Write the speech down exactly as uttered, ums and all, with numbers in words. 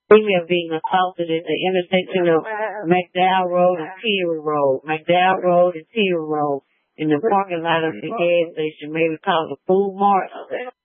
female being assaulted at the intersection of McDowell Road and Peter Road. McDowell Road and Peter Road in the parking lot of the gas station, maybe called the Food Mart.